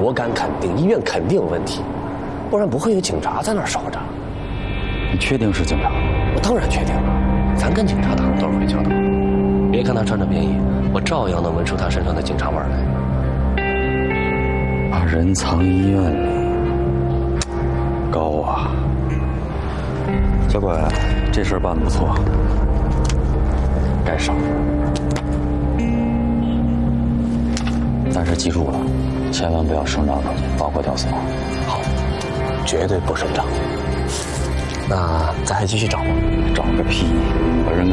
我敢肯定，医院肯定有问题，不然不会有警察在那儿守着。 你确定是警察？ 我当然确定了，咱跟警察打的都是会交道。别看他穿着便衣，我照样能闻出他身上的警察味来。 把人藏医院里，高啊！小鬼，这事儿办得不错，该上。但是记住了，千万不要声张出去，包括吊死亡。 好，绝对不声张。那咱还继续找吗？ 找个屁！把人给